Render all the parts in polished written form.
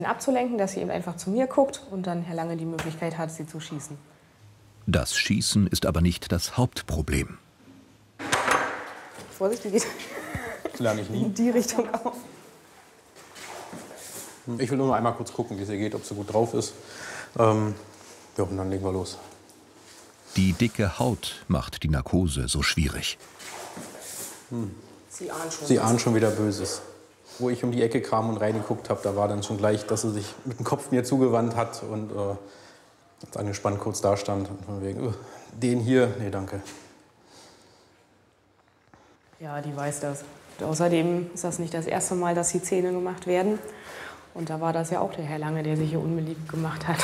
abzulenken, dass sie eben einfach zu mir guckt und dann Herr Lange die Möglichkeit hat, sie zu schießen. Das Schießen ist aber nicht das Hauptproblem. Vorsicht, die geht Lerne ich nie. in die Richtung auf. Ich will nur mal einmal kurz gucken, wie es ihr geht, ob sie gut drauf ist. Ja, und dann legen wir los. Die dicke Haut macht die Narkose so schwierig. Sie ahnt schon wieder Böses. Wo ich um die Ecke kam und reingeguckt habe, da war dann schon gleich, dass sie sich mit dem Kopf mir zugewandt hat und ganz angespannt kurz da stand. Und von wegen, den hier, nee, danke. Ja, die weiß das. Und außerdem ist das nicht das erste Mal, dass die Zähne gemacht werden. Und da war das ja auch der Herr Lange, der sich hier unbeliebt gemacht hat.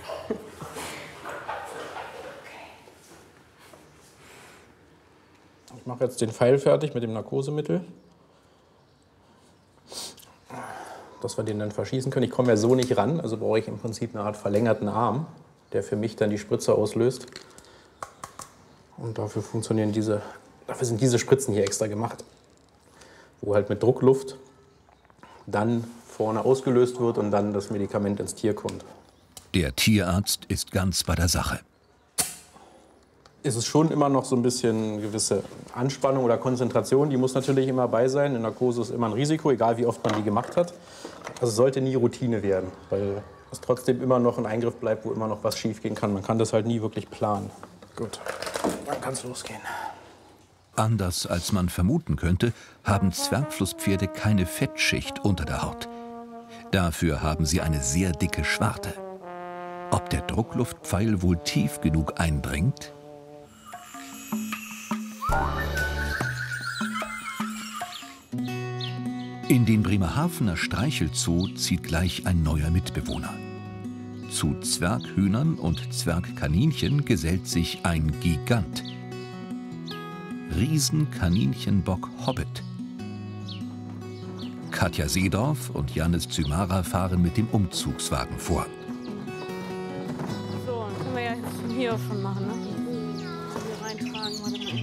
Ich mache jetzt den Pfeil fertig mit dem Narkosemittel, dass wir den dann verschießen können. Ich komme ja so nicht ran, also brauche ich im Prinzip eine Art verlängerten Arm, der für mich dann die Spritze auslöst. Und dafür sind diese Spritzen hier extra gemacht, wo halt mit Druckluft dann vorne ausgelöst wird und dann das Medikament ins Tier kommt. Der Tierarzt ist ganz bei der Sache. Ist es schon immer noch so ein bisschen gewisse Anspannung oder Konzentration, die muss natürlich immer bei sein. Eine Narkose ist immer ein Risiko, egal wie oft man die gemacht hat. Also es sollte nie Routine werden, weil es trotzdem immer noch ein Eingriff bleibt, wo immer noch was schief gehen kann. Man kann das halt nie wirklich planen. Gut, dann kann es losgehen. Anders als man vermuten könnte, haben Zwergflusspferde keine Fettschicht unter der Haut. Dafür haben sie eine sehr dicke Schwarte. Ob der Druckluftpfeil wohl tief genug eindringt? In den Bremerhavener Streichelzoo zieht gleich ein neuer Mitbewohner. Zu Zwerghühnern und Zwergkaninchen gesellt sich ein Gigant. Riesenkaninchenbock Hobbit. Katja Seedorf und Jannis Zymara fahren mit dem Umzugswagen vor. So, dann können wir ja jetzt hier schon machen, ne? Hier reintragen,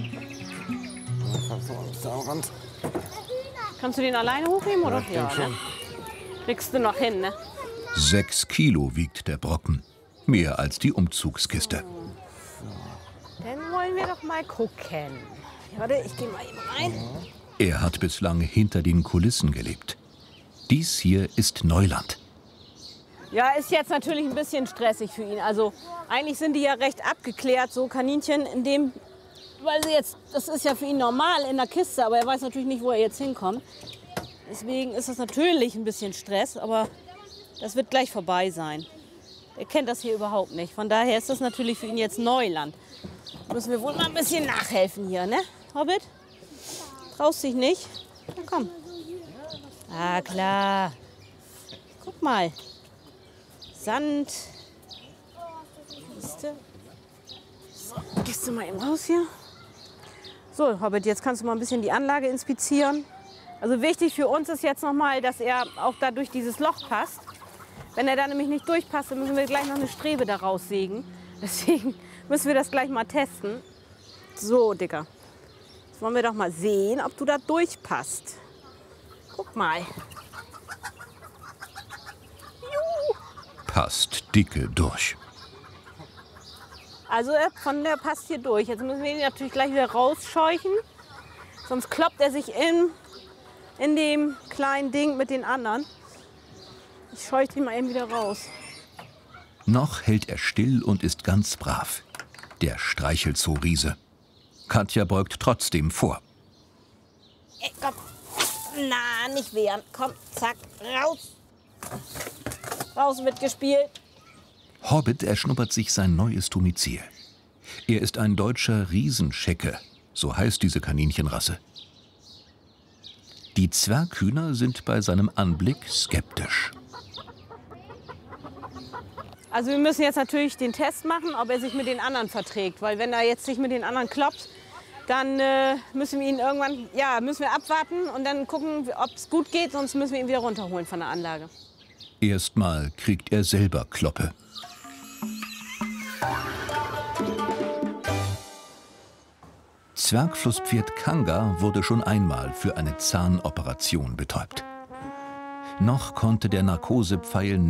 warte mal. Kannst du den alleine hochnehmen, oder? Ja, schon. Ne? Kriegst du noch hin, ne? 6 Kilo wiegt der Brocken. Mehr als die Umzugskiste. Dann wollen wir doch mal gucken. Warte, ich gehe mal eben rein. Er hat bislang hinter den Kulissen gelebt. Dies hier ist Neuland. Ja, ist jetzt natürlich ein bisschen stressig für ihn. Also eigentlich sind die ja recht abgeklärt, so Kaninchen, weil sie jetzt, das ist ja für ihn normal in der Kiste, aber er weiß natürlich nicht, wo er jetzt hinkommt. Deswegen ist das natürlich ein bisschen Stress, aber das wird gleich vorbei sein. Er kennt das hier überhaupt nicht. Von daher ist das natürlich für ihn jetzt Neuland. Müssen wir wohl mal ein bisschen nachhelfen hier, ne, Hobbit? Traust dich nicht? Na komm. Ah, klar. Guck mal. Sand. Siehste? So, gehst du mal eben raus hier? So, Hobbit, jetzt kannst du mal ein bisschen die Anlage inspizieren. Also wichtig für uns ist jetzt noch mal, dass er auch da durch dieses Loch passt. Wenn er da nämlich nicht durchpasst, dann müssen wir gleich noch eine Strebe da raussägen. Deswegen müssen wir das gleich mal testen. So, Dicker. Jetzt wollen wir doch mal sehen, ob du da durchpasst. Guck mal. Juhu. Passt dicke durch. Also der passt hier durch. Jetzt müssen wir ihn natürlich gleich wieder rausscheuchen. Sonst kloppt er sich in dem kleinen Ding mit den anderen. Ich scheuche ihn mal eben wieder raus. Noch hält er still und ist ganz brav. Der Streichelzoo-Riese. Katja beugt trotzdem vor. Ey, komm. Na, nicht wehren. Komm, zack, raus. Raus wird gespielt. Hobbit erschnuppert sich sein neues Domizil. Er ist ein deutscher Riesenschecke, so heißt diese Kaninchenrasse. Die Zwerghühner sind bei seinem Anblick skeptisch. Also wir müssen jetzt natürlich den Test machen, ob er sich mit den anderen verträgt. Weil wenn er jetzt sich mit den anderen kloppt, dann müssen wir ihn irgendwann, ja, müssen wir abwarten und dann gucken, ob es gut geht, sonst müssen wir ihn wieder runterholen von der Anlage. Erstmal kriegt er selber Kloppe. Zwergflusspferd Kanga wurde schon einmal für eine Zahnoperation betäubt. Noch konnte der Narkosepfeil